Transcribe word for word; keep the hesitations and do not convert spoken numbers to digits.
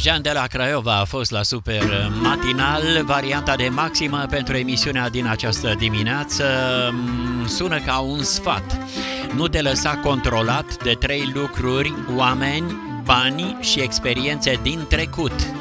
Jean de la Craiova a fost la Super Matinal. Varianta de maximă pentru emisiunea din această dimineață sună ca un sfat. Nu te lăsa controlat de trei lucruri: oameni, bani și experiențe din trecut.